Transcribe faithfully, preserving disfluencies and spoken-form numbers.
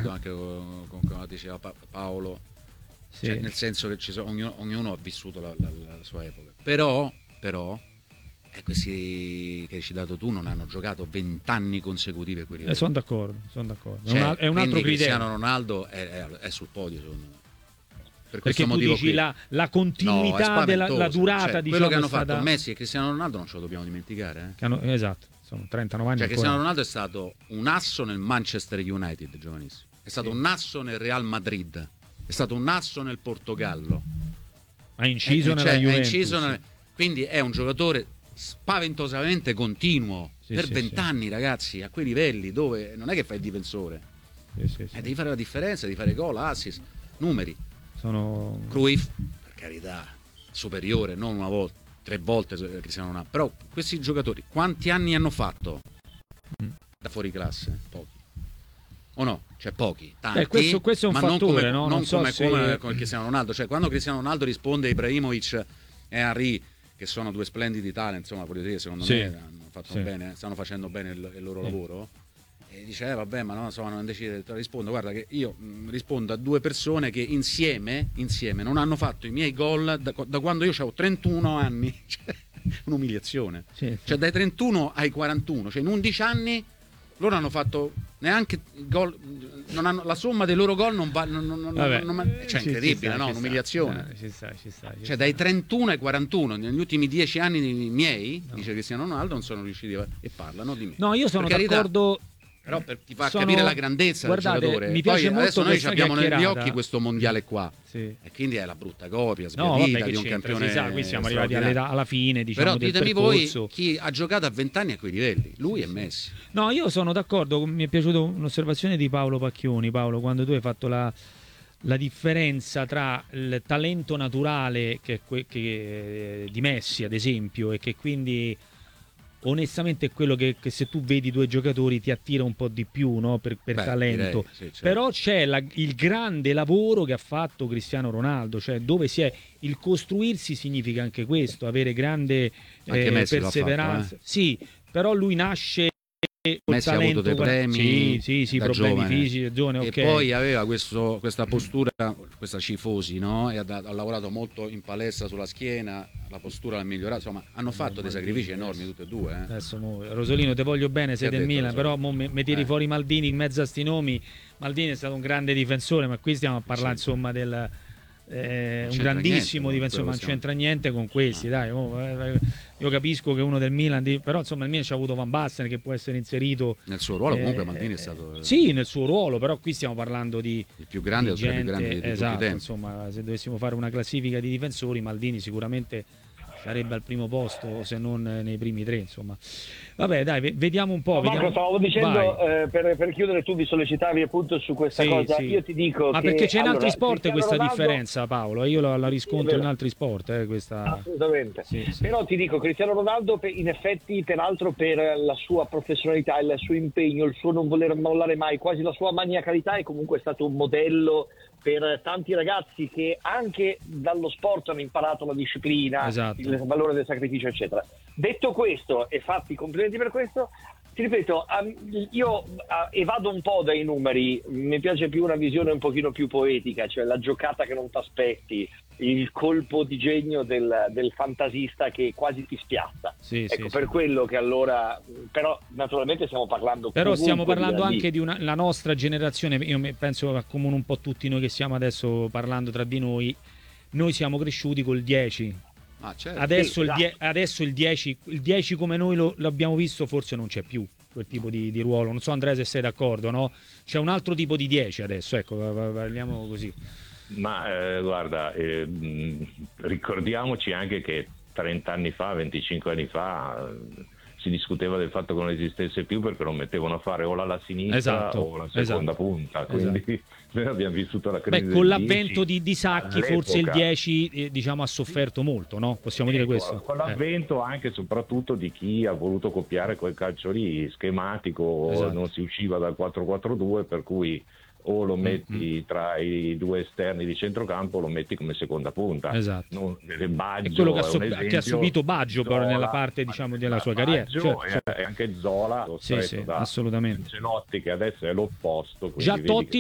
d'accordo anche con, con come diceva Pa- Paolo, Sì. cioè, nel senso che ci sono, ognuno, ognuno ha vissuto la, la, la sua epoca, però, però eh, questi che hai citato tu non hanno giocato vent'anni consecutivi a quei livelli. Eh, sono d'accordo, sono d'accordo. Cioè, è, un, è un altro quindi criterio. Cristiano Ronaldo è, è, è sul podio, secondo me. Per Perché questo tu motivo dici qui. la, la No, continuità è della la spaventoso. durata, Cioè, diciamo, quello che hanno è stata... fatto Messi e Cristiano Ronaldo non ce lo dobbiamo dimenticare. Eh? Che hanno, esatto, sono trentanove anni. Cioè, ancora. Cristiano Ronaldo è stato un asso nel Manchester United, giovanissimo. È stato Sì. un asso nel Real Madrid. È stato un asso nel Portogallo. Ha inciso Eh, nella cioè, Juventus. ha inciso nel... Quindi è un giocatore spaventosamente continuo Sì, per sì, vent'anni, sì. Ragazzi, a quei livelli dove non è che fai il difensore. Sì, sì, sì. Eh, devi fare la differenza, devi fare gol, assist, numeri. Sono... Cruyff, per carità, superiore, non una volta, tre volte Cristiano Ronaldo. Però questi giocatori quanti anni hanno fatto Mm. da fuori classe? Pochi. O no? Cioè pochi, tanti, Eh, questo, questo è un ma fattore, non come, no? non Non so come, se... come, come Cristiano Ronaldo. Cioè quando Cristiano Ronaldo risponde a Ibrahimovic e Henry, che sono due splendidi talent, insomma, voglio dire, secondo Sì. me hanno fatto Sì. bene, stanno facendo bene il, il loro Sì. lavoro. E dice, eh, vabbè, ma no, insomma, non decide, rispondo, guarda che io mh, rispondo a due persone che insieme, insieme non hanno fatto i miei gol da, da quando io avevo trentuno anni. Cioè, un'umiliazione. Sì, sì. Cioè dai trentuno ai quarantuno, cioè in undici anni loro hanno fatto neanche gol, non hanno, la somma dei loro gol non va, non, non, non, Vabbè, non, cioè ci- incredibile, ci sta, no? ci Un'umiliazione. sta, ci sta, ci sta, ci Cioè sta. dai trentuno ai quarantuno, negli ultimi dieci anni miei, No. dice Cristiano Ronaldo, non sono riusciti a... e parlano di me. No, io sono Per carità, d'accordo. però per, ti fa Sono- capire la grandezza Guardate, del giocatore. mi piace Poi molto adesso noi questa abbiamo negli chiacchierata. occhi questo mondiale qua. Sì. E quindi è la brutta copia, No, sbiadita vabbè, che di un c'entra, campione. si sa, qui siamo arrivati alle- straordinario. alla fine, diciamo, Però del ditemi voi percorso. chi ha giocato a vent'anni a quei livelli, lui e Messi. No, io sono d'accordo, mi è piaciuta un'osservazione di Paolo Pacchioni. Paolo, quando tu hai fatto la, la differenza tra il talento naturale che, è que- che, di Messi, ad esempio, e che quindi onestamente è quello che, che se tu vedi due giocatori ti attira un po' di più, no? per, per Beh, talento. direi, sì, certo. Però c'è la- il grande lavoro che ha fatto Cristiano Ronaldo, cioè dove si è il costruirsi significa anche questo, avere grande Anche eh, Messi lo ha perseveranza. fatto, eh. Sì, però lui nasce col Messi ha avuto dei talento, premi sì, sì, sì, da problemi giovane. fisici, giovane, E ok. poi aveva questo, questa postura, questa cifosi, no? E ha, da- ha lavorato molto in palestra sulla schiena, la postura l'ha migliorata, insomma hanno fatto dei sacrifici enormi tutti e due. Eh? Adesso, mo, Rosolino, te voglio bene, sei Che ha del detto Milan, Rosolino? però mo mi, mi tiri Eh. fuori Maldini in mezzo a sti nomi. Maldini è stato un grande difensore, ma qui stiamo a parlare Sì. insomma del eh, un c'entra grandissimo niente, difensore, ma non quello c'entra niente con questi, Ah. dai. mo, eh, io capisco che uno del Milan, di- però insomma il Milan ci ha avuto Van Basten che può essere inserito Nel suo ruolo comunque eh, Maldini è stato eh, sì, nel suo ruolo, però qui stiamo parlando di il più grande, di tra i più gente, grandi di tutti esatto, i tempi. insomma, se dovessimo fare una classifica di difensori, Maldini sicuramente sarebbe al primo posto, se non nei primi tre, insomma. Vabbè, dai, ve- vediamo un po'. Marco, vediamo... stavo dicendo, Vai. eh, per, per chiudere, tu mi sollecitavi appunto su questa Sì, cosa. sì. Io ti dico Ma che, perché c'è in allora, altri sport Cristiano questa Ronaldo- differenza, Paolo? Io la, la riscontro vero. in altri sport, eh, questa... Assolutamente. Sì, sì. Però ti dico, Cristiano Ronaldo, per- in effetti, peraltro per la sua professionalità, il suo impegno, il suo non voler mollare mai, quasi la sua maniacalità, è comunque stato un modello per tanti ragazzi che anche dallo sport hanno imparato la disciplina, Esatto. il valore del sacrificio, eccetera. Detto questo, e fatti i complimenti per questo, ti ripeto, um, io uh, evado un po' dai numeri, mi piace più una visione un pochino più poetica, cioè la giocata che non ti aspetti, il colpo di genio del, del fantasista che quasi ti spiazza. Sì, Ecco, sì, per sì. quello che allora, però naturalmente stiamo parlando Però comunque stiamo di parlando grandi- anche di una, la nostra generazione, io me- penso che accomuna un po' tutti noi che stiamo adesso parlando tra di noi, noi siamo cresciuti col dieci. Ah, certo. Adesso, Sì, il, die- esatto. adesso il dieci, il dieci come noi lo, l'abbiamo visto forse non c'è più quel tipo di, di ruolo. Non so Andrea se sei d'accordo, no? C'è un altro tipo di dieci adesso, ecco, pa- pa- parliamo così. Ma eh, guarda, eh, mh, ricordiamoci anche che trenta anni fa, venticinque anni fa, eh, si discuteva del fatto che non esistesse più perché lo mettevano a fare o la sinistra Esatto, o la seconda esatto, punta, quindi noi abbiamo vissuto la crisi Beh, del con dieci l'avvento di, di Sacchi forse il all'epoca. dieci eh, diciamo ha sofferto molto, no? Possiamo dire Ecco, questo? con Eh. l'avvento anche e soprattutto di chi ha voluto copiare quel calcio lì schematico, Esatto. non si usciva dal quattro quattro due, per cui o lo metti Mm-hmm. tra i due esterni di centrocampo o lo metti come seconda punta. Esatto. Non, Baggio È quello che ha, è so- un che ha esempio, subito Baggio però Zola, nella parte diciamo della sua carriera. Baggio Cioè, e, cioè, e anche Zola, sì, stretto sì, da assolutamente. Genotti che adesso è l'opposto. quindi Già vedi Totti che